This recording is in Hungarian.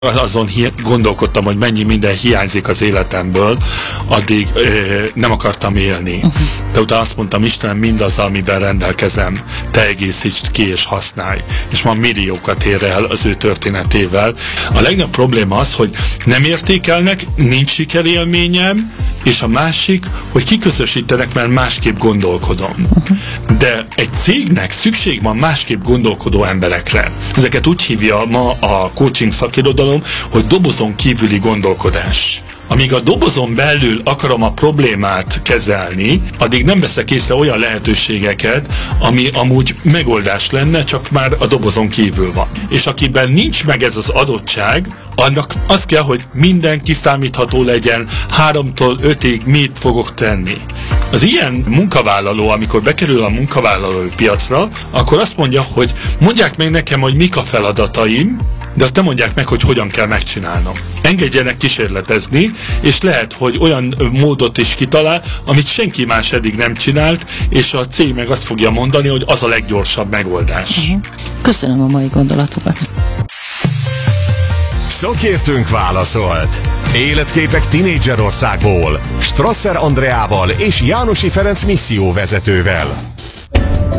azon gondolkodtam, hogy mennyi minden hiányzik az életemből, addig nem akartam élni. De utána azt mondtam, Istenem, mindazzal, amiben rendelkezem, te egészítsd ki és használj. És ma milliókat ér el az ő történetével. A legnagyobb probléma az, hogy nem értékelnek, nincs sikerélményem, és a másik, hogy kiközösítenek, mert másképp gondolkodom. De egy cégnek szükség van másképp gondolkodó emberekre. Ezeket úgy hívja ma a coaching szakirodalom, hogy dobozon kívüli gondolkodás. Amíg a dobozon belül akarom a problémát kezelni, addig nem veszek észre olyan lehetőségeket, ami amúgy megoldás lenne, csak már a dobozon kívül van. És akiben nincs meg ez az adottság, annak az kell, hogy minden kiszámítható legyen, 3-tól 5-ig mit fogok tenni. Az ilyen munkavállaló, amikor bekerül a munkavállalói piacra, akkor azt mondja, hogy mondják meg nekem, hogy mik a feladataim, de azt nem mondják meg, hogy hogyan kell megcsinálnom. Engedjenek kísérletezni, és lehet, hogy olyan módot is kitalál, amit senki más eddig nem csinált, és a cég meg azt fogja mondani, hogy az a leggyorsabb megoldás. Köszönöm a mai gondolatokat. Szakértőnk válaszolt. Életképek Tinédzserországból. Strasser Andreával és Jánosi Ferenc misszióvezetővel.